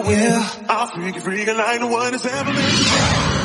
Yeah, I'll freak like no one has ever been.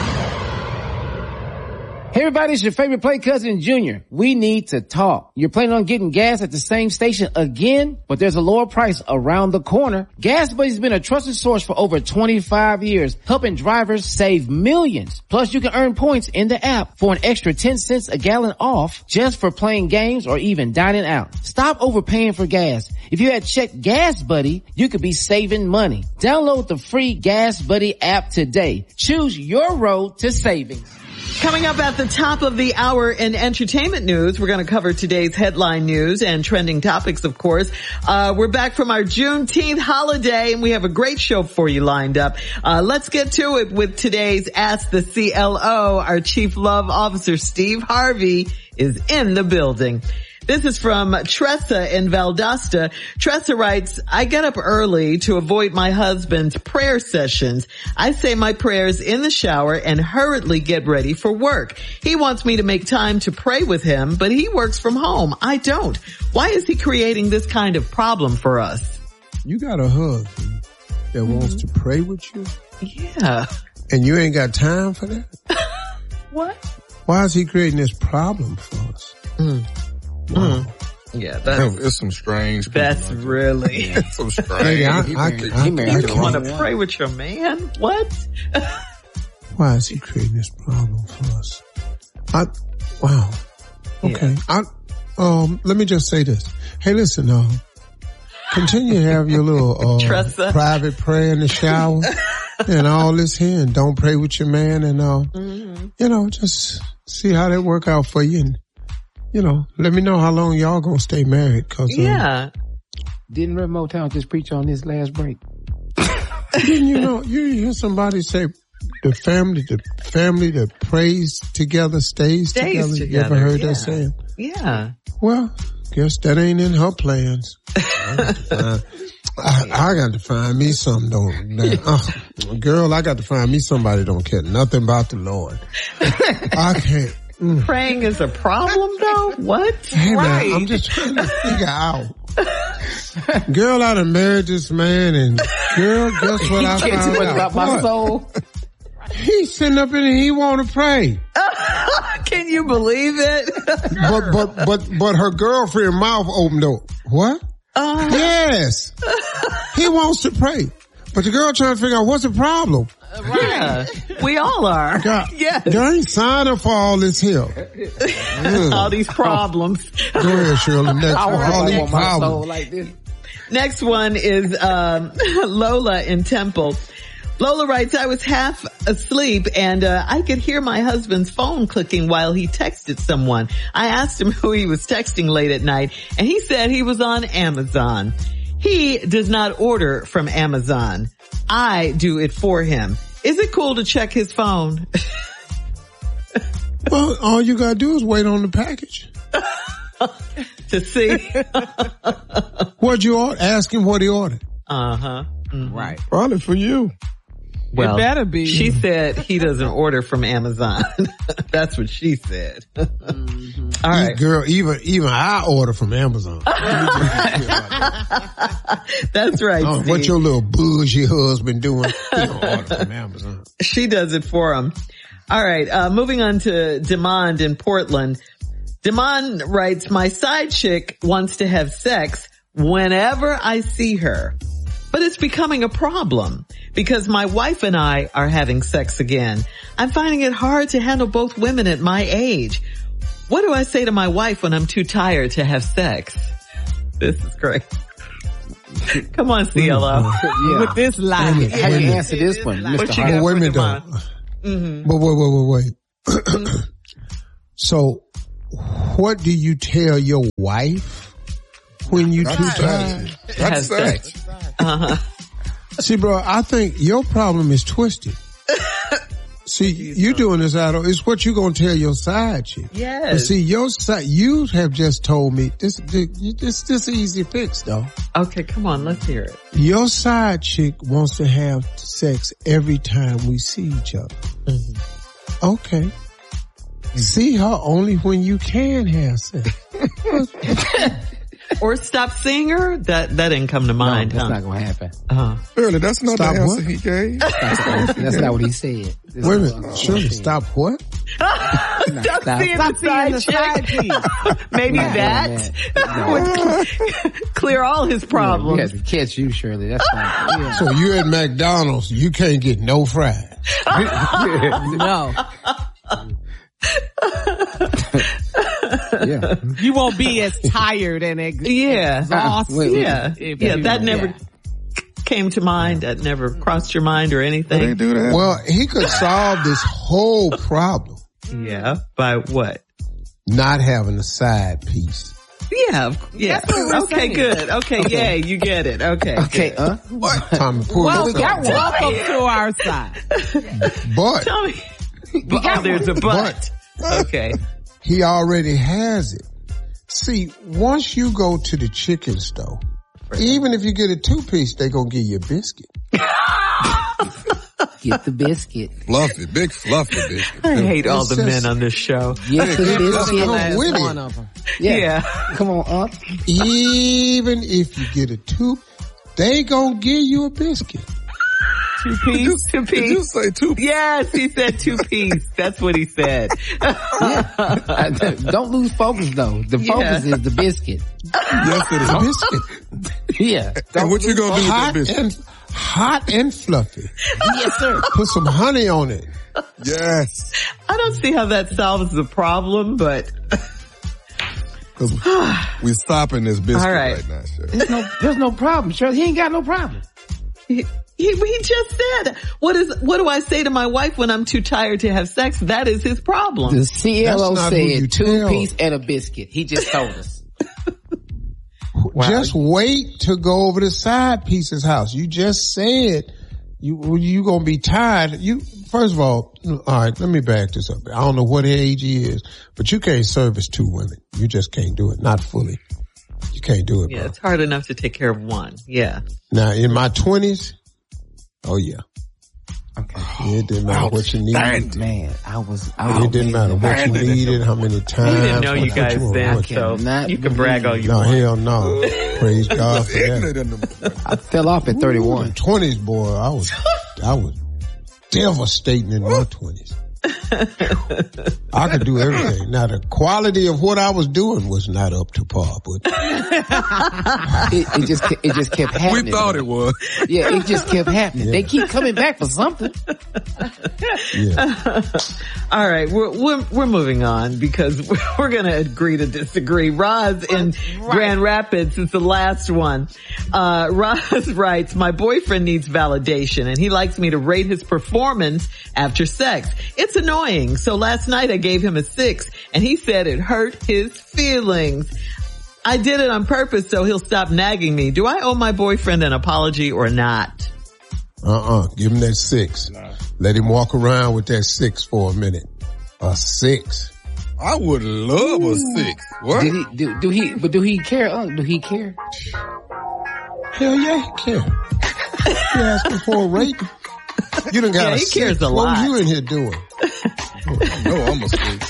Hey everybody, it's your favorite play cousin Junior. We need to talk. You're planning on getting gas at the same station again, but there's a lower price around the corner. Gas Buddy's been a trusted source for over 25 years, helping drivers save millions. Plus, you can earn points in the app for an extra 10 cents a gallon off just for playing games or even dining out. Stop overpaying for gas. If you had checked Gas Buddy, you could be saving money. Download the free Gas Buddy app today. Choose your road to savings. Coming up at the top of the hour in entertainment news, we're going to cover today's headline news and trending topics, of course. We're back from our Juneteenth holiday, and we have a great show for you lined up. Let's get to it with today's Ask the CLO. Our Chief Love Officer, Steve Harvey, is in the building. This is from Tressa in Valdosta. Tressa writes, I get up early to avoid my husband's prayer sessions. I say my prayers in the shower and hurriedly get ready for work. He wants me to make time to pray with him, but he works from home. I don't. Why is he creating this kind of problem for us? You got a husband that wants to pray with you? Yeah. And you ain't got time for that? What? Why is he creating this problem for us? Wow. Yeah, it's some strange people. That's really some strange. You want to pray with your man? What? Why is he creating this problem for us? Wow. Okay. Yeah. Let me just say this. Hey, listen, continue to have your little private prayer in the shower and all this here, and don't pray with your man, and just see how that work out for you. And let me know how long y'all gonna stay married. Didn't Red Motown just preach on this last break? Didn't you hear somebody say the family that prays together stays together? You ever heard that saying? Yeah. Well, guess that ain't in her plans. I got to find me something girl, I got to find me somebody don't care nothing about the Lord. I can't. Praying is a problem, though? What? Hey, man, I'm just trying to figure out. Girl, I done married this man, and girl, guess what I found out? Too much about my soul. He's sitting up in here, he want to pray. Can you believe it? but her girlfriend mouth opened up. What? Yes. He wants to pray. But the girl trying to figure out what's the problem. Right. We all are. Yes. You ain't signing up for all this here. All these problems. Go ahead, Shirley. Next one. All these problems. Like this. Next one is Lola in Temple. Lola writes, I was half asleep and I could hear my husband's phone clicking while he texted someone. I asked him who he was texting late at night, and he said he was on Amazon. He does not order from Amazon. I do it for him. Is it cool to check his phone? Well, all you gotta do is wait on the package. To see. What'd you order? Ask him what he ordered. Uh-huh. Mm-hmm. Right. Probably for you. Well, it better be. She said he doesn't order from Amazon. That's what she said. Mm-hmm. All right. Girl, even I order from Amazon. That's right, Steve. What your little bougie husband doing? He don't order from Amazon. She does it for him. All right. Moving on to Demond in Portland. Demond writes, my side chick wants to have sex whenever I see her. But it's becoming a problem because my wife and I are having sex again. I'm finding it hard to handle both women at my age. What do I say to my wife when I'm too tired to have sex? This is great. Come on, CLO. Yeah. With this line. How do you answer this one, Mr. Hart? Wait a minute, though. Mm-hmm. Wait. So, what do you tell your wife when you too tired? Have sex. Uh-huh. See, bro, I think your problem is twisted. See, you doing this it's what you gonna tell your side chick. Yes. But see, your side, you have just told me this easy fix, though. Okay, come on, let's hear it. Your side chick wants to have sex every time we see each other. Mm-hmm. Okay. Mm-hmm. See her only when you can have sex. Or stop seeing her? That didn't come to mind, That's huh? not going to happen. Shirley, that's not Stop the answer what? he gave. That's not what he said. Wait a minute. Shirley, stop what? Stop seeing the side chick. Maybe that would clear all his We problems. had to catch you, Shirley. That's not. Yeah. So you're at McDonald's, you can't get no fries. No. Yeah. You won't be as tired and exhausted. Wait, Yeah. That never came to mind. That never crossed your mind or They anything. do that. Well, he could solve this whole problem Yeah. By what? not having a side piece. Yeah. Okay, good. Okay, yay, you get it. Okay. Okay, good. What? Tommy, pull Well, this up. welcome to our side. But Tell me. Oh, there's a but. Okay. he already has it. See, once you go to the chicken store, even if you get a 2-piece, they gonna give you a biscuit. get the biscuit. Fluffy, big fluffy biscuit. I hate all the It's just- men on this show. Get the biscuit. come with One it. of them. Yeah. Come on, Even if you get a 2, they gonna give you a biscuit. 2-piece, Did you 2-piece. say 2? Yes, he said 2-piece. That's what he said. Don't lose focus though. The focus is the biscuit. Yes, it is. Biscuit. Yeah. And what you gonna do with that biscuit? Hot and fluffy. Yes, sir. Put some honey on it. Yes. I don't see how that solves the problem, but Cause we're stopping this biscuit All right. right now, Shirley. There's no problem, Shirley. He ain't got no problem. he just said, what do I say to my wife when I'm too tired to have sex? That is his problem. The CLO That's not who you said tell. 2-piece and a biscuit. He just told us. Just wait to go over to side piece's house. You just said you gonna be tired. First of all right, let me back this up. I don't know what age he is, but you can't service 2 women. You just can't do it. Not fully. You can't do it, Yeah, bro. it's hard enough to take care of one. Yeah. Now in my 20s, oh yeah. Okay. It didn't matter what you needed. Man, it It didn't matter what you need, how many times. We didn't know you what guys then, so cannot you can brag all you No, want. hell no. Praise God for that. Ignorant in the I fell off at 31. 20s, boy, I was devastating in my 20s. I could do everything. Now the quality of what I was doing was not up to par, but It just kept happening. We thought it was. Yeah, it just kept happening. Yeah. They keep coming back for something. yeah. All right, we're moving on because we're going to agree to disagree. Roz in Grand Rapids is the last one. Roz writes, my boyfriend needs validation and he likes me to rate his performance after sex. It's annoying. So last night I gave him a 6 and he said it hurt his feelings. I did it on purpose so he'll stop nagging me. Do I owe my boyfriend an apology or not? Give him that 6. Let him walk around with that 6 for a minute. A 6. I would love a 6. What? Do he care? Do he care? Hell yeah, he can. You asking for a rate? You done got Yeah, a he 6. cares a What lot. was you in here doing? No, I'm a 6.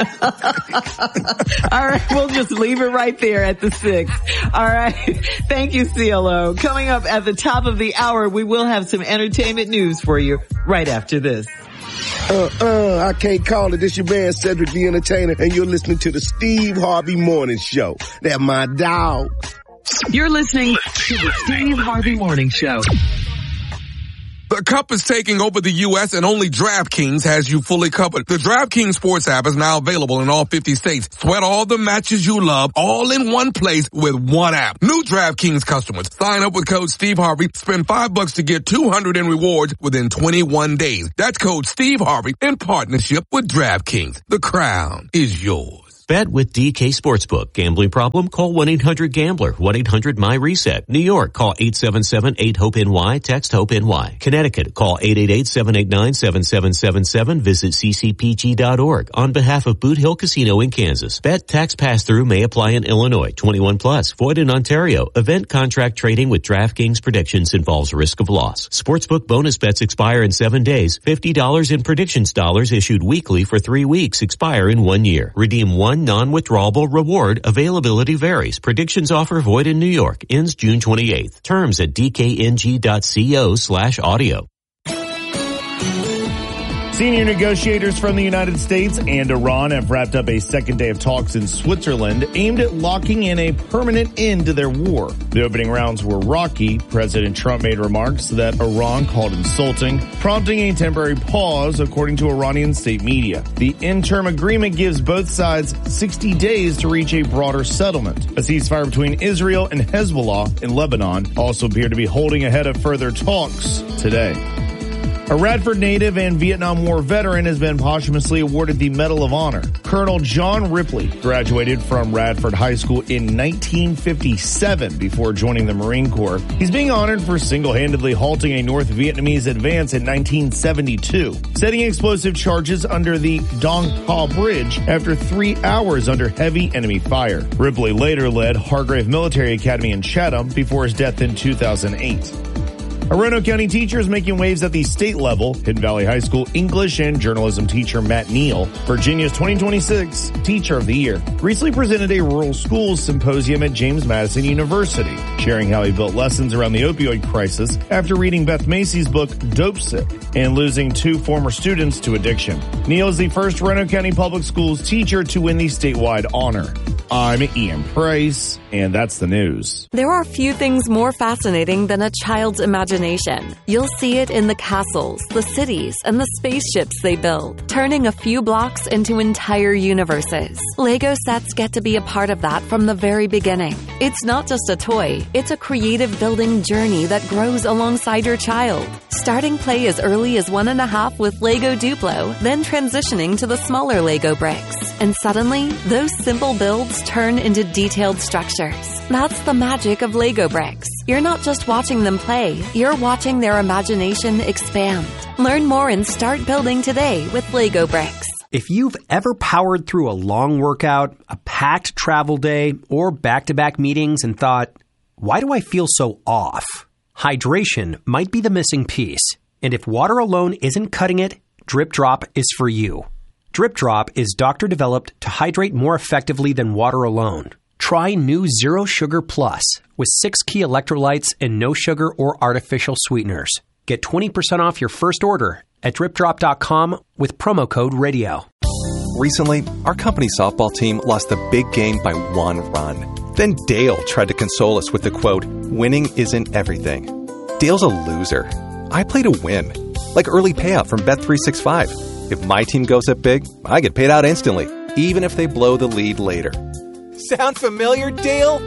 All right, we'll just leave it right there at the 6. All right. Thank you, CLO. Coming up at the top of the hour, we will have some entertainment news for you right after this. I can't call it. This your man Cedric the Entertainer, and you're listening to the Steve Harvey Morning Show. That my dog. You're listening to the Steve Harvey Morning Show. The Cup is taking over the U.S. and only DraftKings has you fully covered. The DraftKings Sports app is now available in all 50 states. Sweat all the matches you love all in one place with one app. New DraftKings customers, sign up with code Steve Harvey, spend $5 to get $200 in rewards within 21 days. That's code Steve Harvey in partnership with DraftKings. The crown is yours. Bet with DK Sportsbook. Gambling problem? Call 1-800-GAMBLER. 1-800-MY-RESET. New York, call 877-8-HOPE-NY. Text HOPE-NY. Connecticut, call 888-789-7777. Visit ccpg.org. On behalf of Boot Hill Casino in Kansas. Bet tax pass-through may apply in Illinois. 21 plus. Void in Ontario. Event contract trading with DraftKings predictions involves risk of loss. Sportsbook bonus bets expire in 7 days. $50 in predictions dollars issued weekly for 3 weeks expire in 1 year. Redeem one one non-withdrawable reward. Availability varies. Predictions offer void in New York. Ends June 28th. Terms at dkng.co/audio. Senior negotiators from the United States and Iran have wrapped up a second day of talks in Switzerland aimed at locking in a permanent end to their war. The opening rounds were rocky. President Trump made remarks that Iran called insulting, prompting a temporary pause, according to Iranian state media. The interim agreement gives both sides 60 days to reach a broader settlement. A ceasefire between Israel and Hezbollah in Lebanon also appear to be holding ahead of further talks today. A Radford native and Vietnam War veteran has been posthumously awarded the Medal of Honor. Colonel John Ripley graduated from Radford High School in 1957 before joining the Marine Corps. He's being honored for single-handedly halting a North Vietnamese advance in 1972, setting explosive charges under the Dong Pa Bridge after 3 hours under heavy enemy fire. Ripley later led Hargrave Military Academy in Chatham before his death in 2008. A Roanoke County teacher is making waves at the state level. Hidden Valley High School English and journalism teacher Matt Neal, Virginia's 2026 Teacher of the Year, recently presented a rural schools symposium at James Madison University, sharing how he built lessons around the opioid crisis after reading Beth Macy's book Dope Sick and losing 2 former students to addiction. Neal is the first Roanoke County Public Schools teacher to win the statewide honor. I'm Ian Price, and that's the news. There are few things more fascinating than a child's imagination. You'll see it in the castles, the cities, and the spaceships they build, turning a few blocks into entire universes. Lego sets get to be a part of that from the very beginning. It's not just a toy, it's a creative building journey that grows alongside your child. Starting play as early as 1.5 with Lego Duplo, then transitioning to the smaller Lego bricks. And suddenly, those simple builds turn into detailed structures. That's the magic of Lego bricks. You're not just watching them play, you're watching their imagination expand. Learn more and start building today with Lego bricks. If you've ever powered through a long workout, a packed travel day, or back-to-back meetings and thought, why do I feel so off? Hydration might be the missing piece. And if water alone isn't cutting it, Drip Drop is for you. Drip Drop is doctor-developed to hydrate more effectively than water alone. Try new Zero Sugar Plus with 6 key electrolytes and no sugar or artificial sweeteners. Get 20% off your first order at dripdrop.com with promo code RADIO. Recently, our company softball team lost the big game by 1 run. Then Dale tried to console us with the quote, "Winning isn't everything." Dale's a loser. I play to win, like early payout from Bet365. If my team goes up big, I get paid out instantly, even if they blow the lead later. Sound familiar, Dale?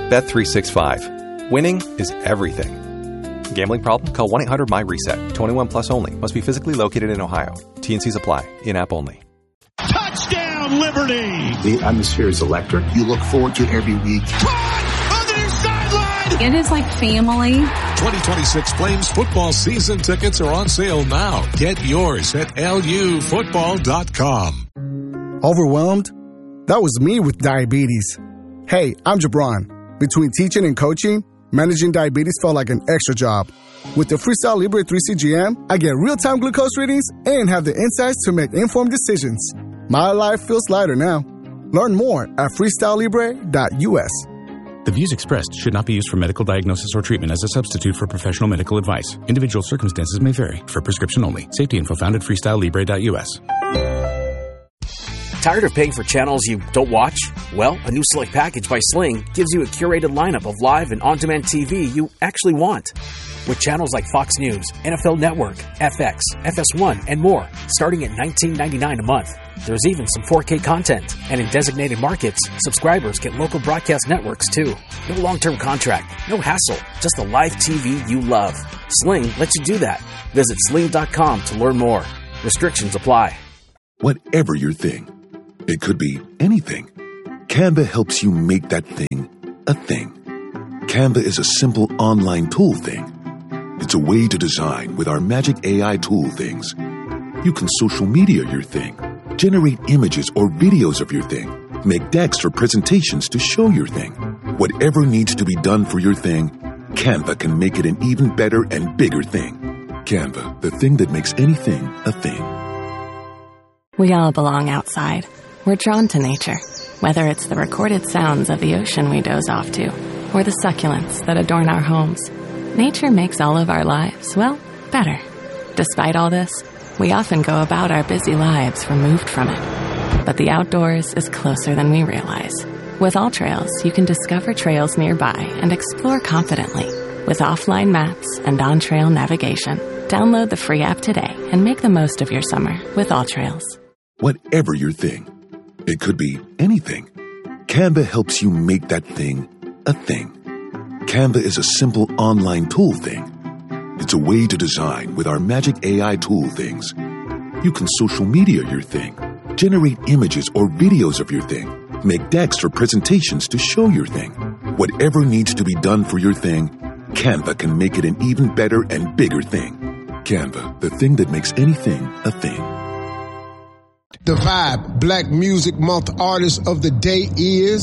Bet365. Winning is everything. Gambling problem? Call 1-800-MY-RESET. 21 plus only. Must be physically located in Ohio. T&Cs apply. In-app only. Touchdown, Liberty! The atmosphere is electric. You look forward to every week. It is like family. 2026 Flames football season tickets are on sale now. Get yours at lufootball.com. Overwhelmed? That was me with diabetes. Hey, I'm Jabron. Between teaching and coaching, managing diabetes felt like an extra job. With the Freestyle Libre 3 CGM, I get real-time glucose readings and have the insights to make informed decisions. My life feels lighter now. Learn more at freestylelibre.us. The views expressed should not be used for medical diagnosis or treatment as a substitute for professional medical advice. Individual circumstances may vary. For prescription only. Safety info found at freestylelibre.us. Tired of paying for channels you don't watch? Well, a new Select package by Sling gives you a curated lineup of live and on-demand TV you actually want. With channels like Fox News, NFL Network, FX, FS1, and more, starting at $19.99 a month. There's even some 4K content. And in designated markets, subscribers get local broadcast networks too. No long-term contract, no hassle, just the live TV you love. Sling lets you do that. Visit sling.com to learn more. Restrictions apply. Whatever your thing, it could be anything. Canva helps you make that thing a thing. Canva is a simple online tool thing. It's a way to design with our magic AI tool things. You can social media your thing, generate images or videos of your thing, make decks for presentations to show your thing. Whatever needs to be done for your thing, Canva can make it an even better and bigger thing. Canva, the thing that makes anything a thing. We all belong outside. We're drawn to nature. Whether it's the recorded sounds of the ocean we doze off to, or the succulents that adorn our homes, nature makes all of our lives, well, better. Despite all this, we often go about our busy lives removed from it. But the outdoors is closer than we realize. With AllTrails, you can discover trails nearby and explore confidently with offline maps and on-trail navigation. Download the free app today and make the most of your summer with AllTrails. Whatever your thing, it could be anything. Canva helps you make that thing a thing. Canva is a simple online tool thing. It's a way to design with our magic AI tool things. You can social media your thing, generate images or videos of your thing, make decks for presentations to show your thing. Whatever needs to be done for your thing, Canva can make it an even better and bigger thing. Canva, the thing that makes anything a thing. The Vibe Black Music Month artist of the day is